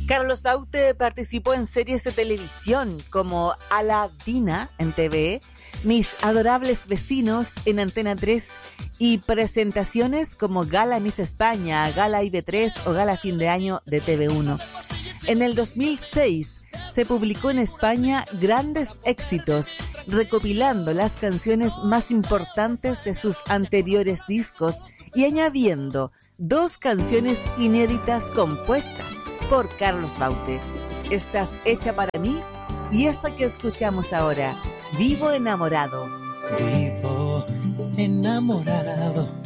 Carlos Baute participó en series de televisión como Aladina en TV, Mis Adorables Vecinos en Antena 3 y presentaciones como Gala Miss España, Gala IB3 o Gala Fin de Año de TV1. En el 2006 se publicó en España Grandes Éxitos, recopilando las canciones más importantes de sus anteriores discos y añadiendo 2 canciones inéditas compuestas por Carlos Baute. Estás hecha para mí y esta que escuchamos ahora, Vivo enamorado. Vivo enamorado